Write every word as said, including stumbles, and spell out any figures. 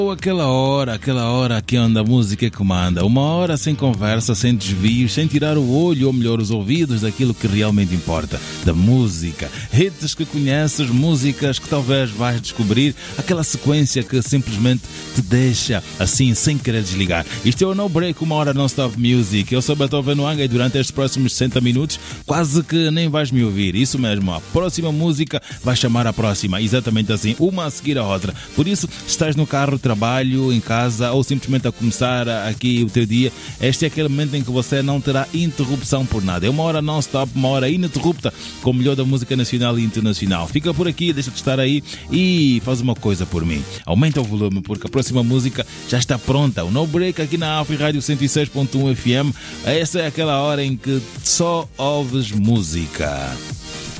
Aquela hora, aquela hora aqui onde a música comanda. Uma hora sem conversa, sem desvios, sem tirar o olho, ou melhor, os ouvidos daquilo que realmente importa, da música. Hits que conheces, músicas que talvez vais descobrir, aquela sequência que simplesmente te deixa assim, sem querer desligar. Isto é o No Break, uma hora non-stop music. Eu sou Beethoven Wanga e durante estes próximos sessenta minutos quase que nem vais me ouvir. Isso mesmo, a próxima música vai chamar a próxima, exatamente assim, uma a seguir a outra. Por isso, estás no carro, trabalho, em casa ou simplesmente a começar aqui o teu dia, este é aquele momento em que você não terá interrupção por nada. É uma hora non-stop, uma hora ininterrupta com o melhor da música nacional e internacional. Fica por aqui, deixa de estar aí e faz uma coisa por mim. Aumenta o volume porque a próxima música já está pronta. O No Break aqui na Afri Rádio cento e seis ponto um F M. Essa é aquela hora em que só ouves música.